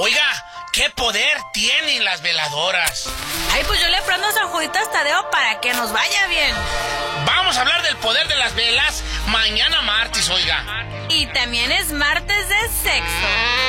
Oiga, ¿qué poder tienen las veladoras? Ay, pues yo le prendo a San Juditas Tadeo para que nos vaya bien. Vamos a hablar del poder de las velas mañana martes, oiga. Y también es martes de sexo.